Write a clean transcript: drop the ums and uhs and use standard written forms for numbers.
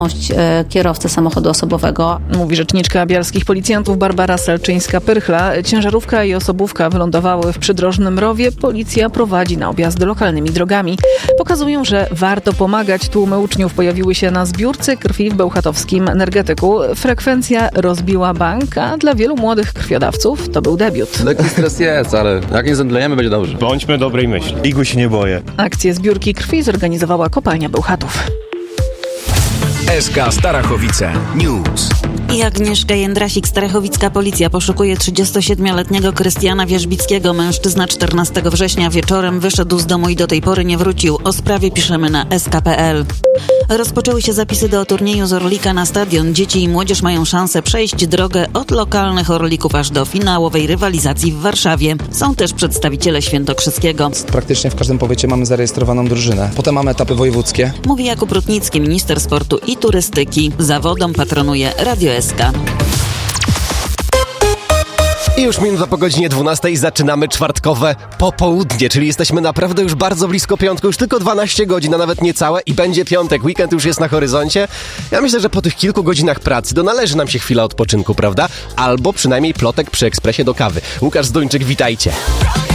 kierowcy samochodu osobowego. Mówi rzeczniczka bialskich policjantów Barbara Selczyńska-Pyrchla. Ciężarówka i osobówka wylądowały w przydrożnym rowie. Policja prowadzi na objazdy lokalnymi drogami. Pokazują, że warto pomagać. Tłumy uczniów pojawiły się na zbiórce krwi w bełchatowskim Energetyku. Frekwencja rozbiła bank, a dla wielu młodych krwiodawców to był debiut. Lekki stres jest, ale jak nie zemdlejemy, będzie dobrze. Bądźmy dobrej myśli. Igły się nie boję. Akcję zbiórki krwi zorganizowała kopalnia Bełchatów. SK Starachowice News. I Agnieszka Jędrasik-Starachowicka policja poszukuje 37-letniego Krystiana Wierzbickiego. Mężczyzna 14 września wieczorem wyszedł z domu i do tej pory nie wrócił. O sprawie piszemy na sk.pl. Rozpoczęły się zapisy do turnieju z Orlika na stadion. Dzieci i młodzież mają szansę przejść drogę od lokalnych Orlików aż do finałowej rywalizacji w Warszawie. Są też przedstawiciele Świętokrzyskiego. Praktycznie w każdym powiecie mamy zarejestrowaną drużynę. Potem mamy etapy wojewódzkie. Mówi Jakub Rutnicki, minister sportu i turystyki. Zawodom patronuje Radio SK. I już minuta po godzinie 12 zaczynamy czwartkowe popołudnie, czyli jesteśmy naprawdę już bardzo blisko piątku, już tylko 12 godzin, a nawet niecałe i będzie piątek, weekend już jest na horyzoncie. Ja myślę, że po tych kilku godzinach pracy należy nam się chwila odpoczynku, prawda? Albo przynajmniej plotek przy ekspresie do kawy. Łukasz Zduńczyk, witajcie.